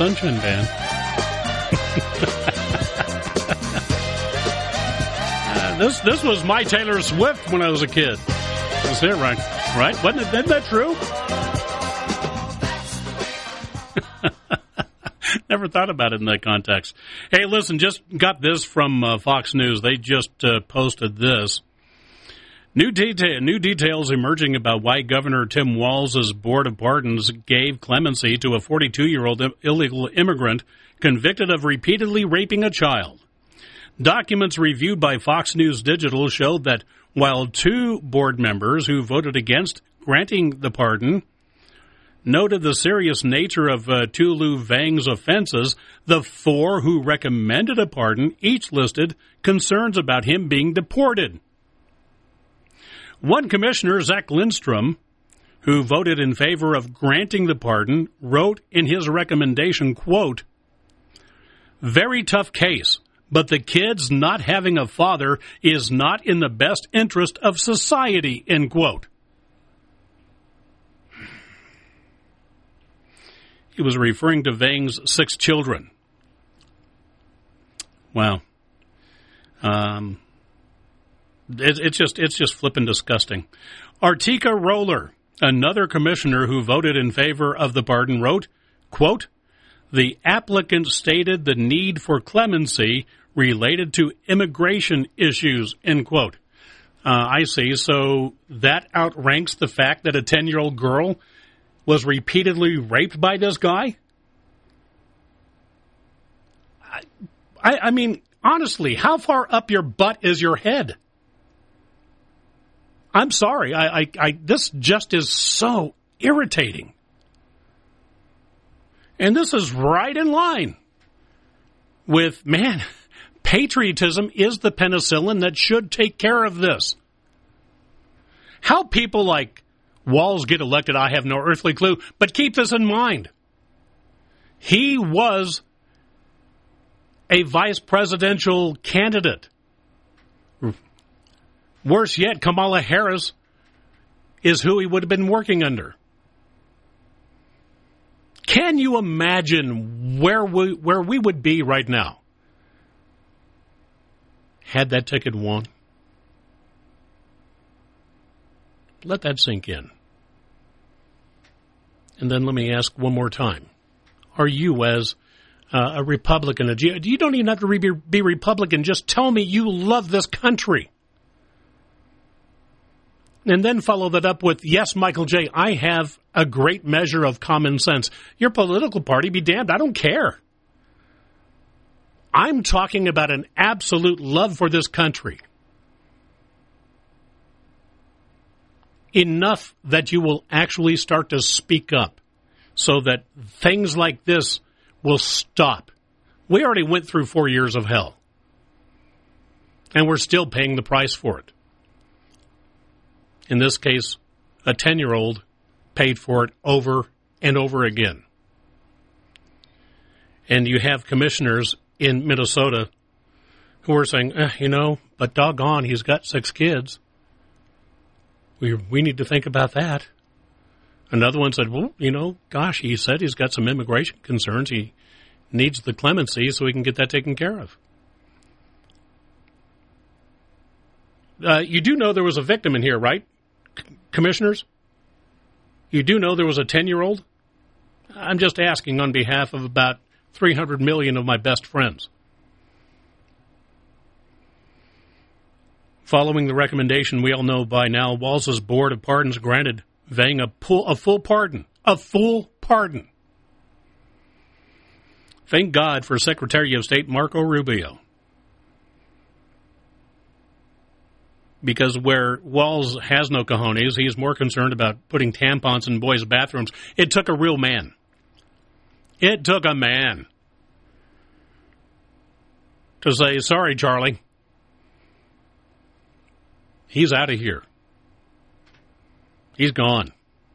Sunshine Band. This was my Taylor Swift when I was a kid. That's it, right? Right? Isn't that true? Never thought about it in that context. Hey, listen, just got this from Fox News. They just posted this. New details emerging about why Governor Tim Walz' Board of Pardons gave clemency to a 42-year-old illegal immigrant convicted of repeatedly raping a child. Documents reviewed by Fox News Digital showed that while 2 board members who voted against granting the pardon noted the serious nature of Tulu Vang's offenses, the 4 who recommended a pardon each listed concerns about him being deported. One commissioner, Zach Lindstrom, who voted in favor of granting the pardon, wrote in his recommendation, quote, "Very tough case, but the kid's not having a father is not in the best interest of society," end quote. He was referring to Vang's 6 children. Wow. It's just flippin' disgusting. Artika Roller, another commissioner who voted in favor of the pardon, wrote, quote, "The applicant stated the need for clemency related to immigration issues," end quote. I see. So that outranks the fact that a 10-year-old girl was repeatedly raped by this guy? I mean, honestly, how far up your butt is your head? I'm sorry. This just is so irritating. And this is right in line with, man, patriotism is the penicillin that should take care of this. How people like Walz get elected, I have no earthly clue. But keep this in mind. He was a vice presidential candidate. Worse yet, Kamala Harris is who he would have been working under. Can you imagine where we would be right now had that ticket won? Let that sink in. And then let me ask one more time. Are you, as a Republican, you don't even have to be Republican, just tell me you love this country. And then follow that up with, yes, Michael J., I have a great measure of common sense. Your political party, be damned, I don't care. I'm talking about an absolute love for this country. Enough that you will actually start to speak up so that things like this will stop. We already went through 4 years of hell, and we're still paying the price for it. In this case, a 10-year-old paid for it over and over again. And you have commissioners in Minnesota who are saying, but doggone, he's got 6 kids. We need to think about that. Another one said, well, he said he's got some immigration concerns. He needs the clemency so he can get that taken care of. You do know there was a victim in here, right, commissioners? You do know there was a 10-year-old? I'm just asking on behalf of about 300 million of my best friends. Following the recommendation, we all know by now, Walz's Board of Pardons granted Vang a full pardon. A full pardon. Thank God for Secretary of State Marco Rubio. Because where Walz has no cojones, he's more concerned about putting tampons in boys' bathrooms. It took a real man. It took a man to say, sorry, Charlie. He's out of here. He's gone.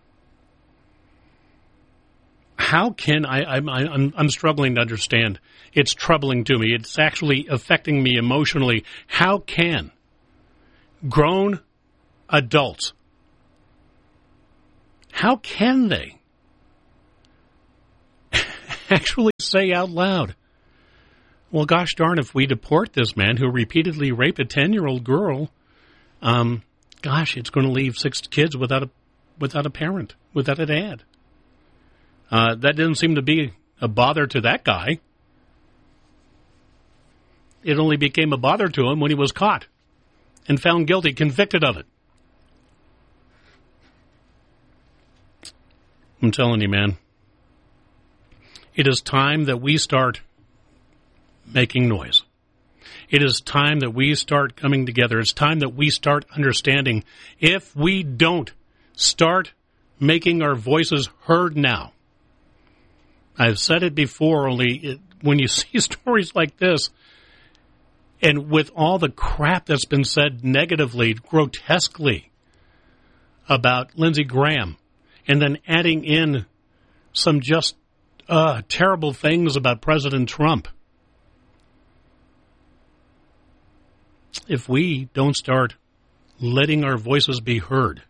How can I'm struggling to understand. It's troubling to me. It's actually affecting me emotionally. How can grown adults, how can they actually say out loud, well, gosh darn, if we deport this man who repeatedly raped a 10-year-old girl, it's going to leave 6 kids without a parent, without a dad. That didn't seem to be a bother to that guy. It only became a bother to him when he was caught and found guilty, convicted of it. I'm telling you, man, it is time that we start making noise. It is time that we start coming together. It's time that we start understanding. If we don't start making our voices heard now, I've said it before, when you see stories like this, and with all the crap that's been said negatively, grotesquely, about Lindsey Graham, and then adding in some just terrible things about President Trump, if we don't start letting our voices be heard,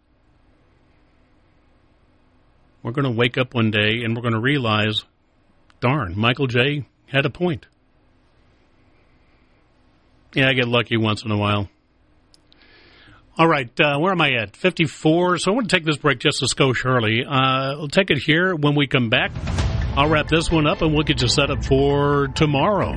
we're going to wake up one day and we're going to realize, darn, Michael J. had a point. Yeah, I get lucky once in a while. All right, where am I at? 54. So I want to take this break just a skosh early. We'll take it here. When we come back, I'll wrap this one up and we'll get you set up for tomorrow.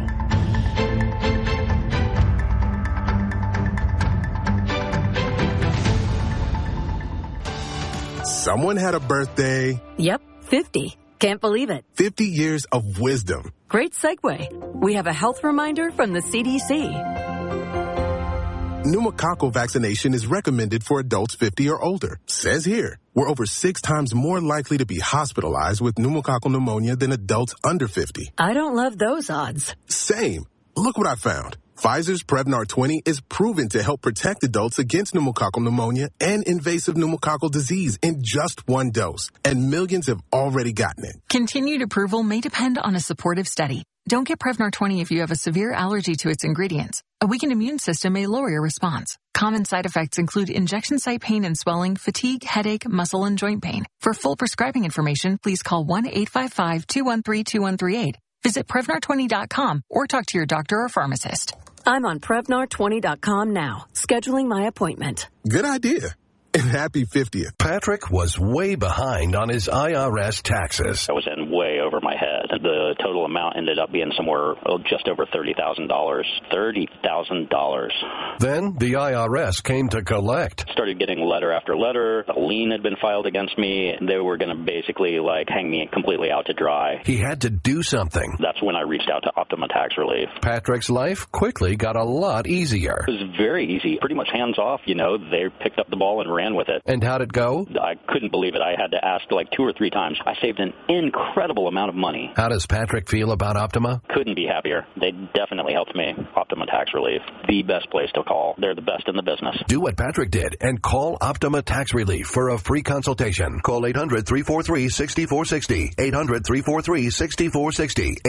Someone had a birthday. Yep, 50. Can't believe it. 50 years of wisdom. Great segue. We have a health reminder from the CDC. Pneumococcal vaccination is recommended for adults 50 or older. Says here, we're over 6 times more likely to be hospitalized with pneumococcal pneumonia than adults under 50. I don't love those odds. Same. Look what I found. Pfizer's Prevnar 20 is proven to help protect adults against pneumococcal pneumonia and invasive pneumococcal disease in just 1 dose. And millions have already gotten it. Continued approval may depend on a supportive study. Don't get Prevnar 20 if you have a severe allergy to its ingredients. A weakened immune system may lower your response. Common side effects include injection site pain and swelling, fatigue, headache, muscle, and joint pain. For full prescribing information, please call 1-855-213-2138. Visit Prevnar20.com or talk to your doctor or pharmacist. I'm on Prevnar20.com now, scheduling my appointment. Good idea. And happy 50th. Patrick was way behind on his IRS taxes. I was in way over my head. The total amount ended up being somewhere just over $30,000. $30,000. Then the IRS came to collect. Started getting letter after letter. A lien had been filed against me. They were going to basically hang me completely out to dry. He had to do something. That's when I reached out to Optima Tax Relief. Patrick's life quickly got a lot easier. It was very easy. Pretty much hands off. They picked up the ball and ran with it. And how'd it go? I couldn't believe it. I had to ask 2 or 3 times. I saved an incredible amount of money. How does Patrick feel about Optima? Couldn't be happier. They definitely helped me. Optima Tax Relief. The best place to call. They're the best in the business. Do what Patrick did and call Optima Tax Relief for a free consultation. Call 800-343-6460. 800-343-6460.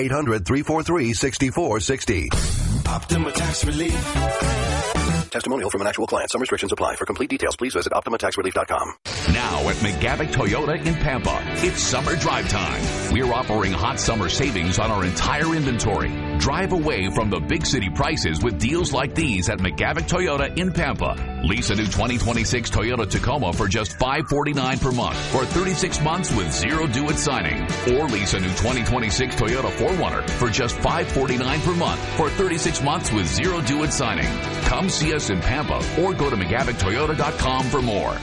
800-343-6460. Optima Tax Relief. Testimonial from an actual client. Some restrictions apply. For complete details, please visit OptimaTaxRelief.com. Now at McGavick Toyota in Pampa, it's summer drive time. We're offering hot summer savings on our entire inventory. Drive away from the big city prices with deals like these at McGavick Toyota in Pampa. Lease a new 2026 Toyota Tacoma for just $549 per month for 36 months with zero due at signing. Or lease a new 2026 Toyota 4Runner for just $549 per month for 36 months with zero due at signing. Come see us in Pampa or go to McGavickToyota.com for more.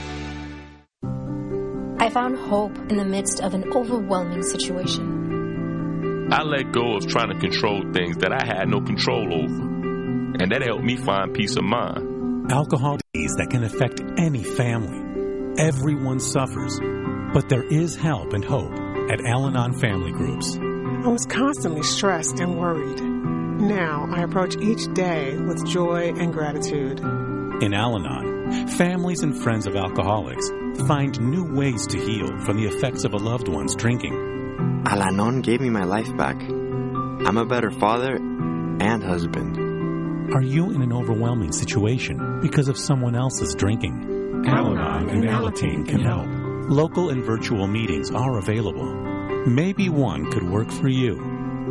I found hope in the midst of an overwhelming situation. I let go of trying to control things that I had no control over, and that helped me find peace of mind. Alcohol disease that can affect any family. Everyone suffers, but there is help and hope at Al-Anon Family Groups. I was constantly stressed and worried. Now I approach each day with joy and gratitude. In Al-Anon, families and friends of alcoholics find new ways to heal from the effects of a loved one's drinking. Al-Anon gave me my life back. I'm a better father and husband. Are you in an overwhelming situation because of someone else's drinking? Al-Anon and Alateen can help. Local and virtual meetings are available. Maybe one could work for you.